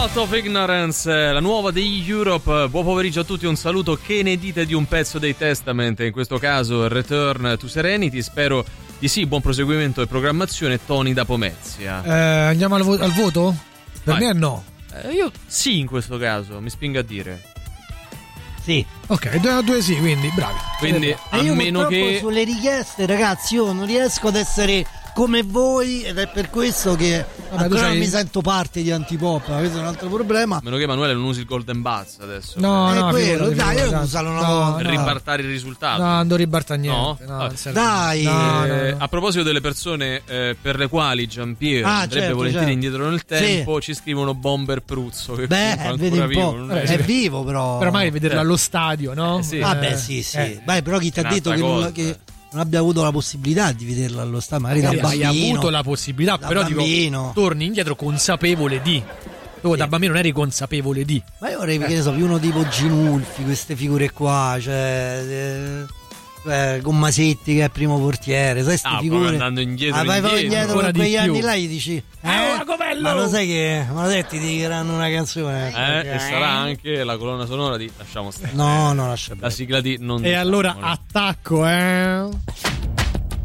Out of Ignorance, la nuova di Europe. Buon pomeriggio a tutti, un saluto. Che ne dite di un pezzo dei Testament? In questo caso Return to Serenity. Spero di sì, buon proseguimento e programmazione. Tony da Pomezia. Andiamo al voto? Per Vai. me no. Io sì, in questo caso, mi spingo a dire. Sì. Ok, 2 sì, quindi bravi. Quindi a io meno che sulle richieste, ragazzi, io non riesco ad essere come voi ed è per questo che ancora non mi sento parte di Antipop. Questo è un altro problema. a meno che Emanuele non usi il Golden Buzz adesso. No, È no, quello, figurati, dai, io figurati. usalo una No, volta. Per no. ribaltare il risultato. No, non ribalta niente. No? No, non serve. Dai. No. A proposito delle persone per le quali Giampiero Ah, andrebbe certo, volentieri certo. indietro nel tempo, ci scrivono Bomber Pruzzo che Beh, comunque vedi ancora un vivo, po'. non Vabbè, È vivo però. Però magari vederlo allo stadio, no? sì. Vabbè, sì. Vai, però chi ti ha Un'altra detto che cosa. non abbia avuto la possibilità di vederlo allo stadio, magari da Hai bambino. avuto la possibilità, Da però bambino. dico, torni indietro consapevole di. Tu da bambino non eri consapevole di. Ma io vorrei, che ne so, più uno tipo Ginulfi, queste figure qua, cioè Gommasetti che è primo portiere, sai, queste figure. proprio andando indietro, vai indietro ancora per di quegli più. anni là gli dici Covello! ma lo sai che ti dedicheranno una canzone e sarà anche la colonna sonora di Lasciamo stare. no lascia La perdere. sigla di Non E allora diciamolo. attacco,